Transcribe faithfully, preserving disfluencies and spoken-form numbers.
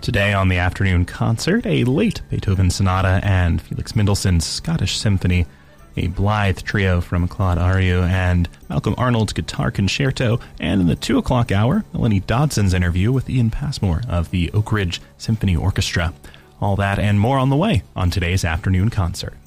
Today on the afternoon concert, a late Beethoven sonata and Felix Mendelssohn's Scottish Symphony, a blithe trio from Claude Arieu and Malcolm Arnold's guitar concerto, and in the two o'clock hour, Melanie Dodson's interview with Ian Passmore of the Oak Ridge Symphony Orchestra. All that and more on the way on today's afternoon concert.